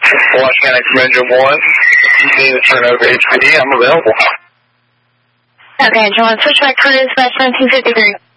Washington County Engine 1. You need to turn over HPD. I'm available. Okay, Engine 1, switchback cruise, West 1753.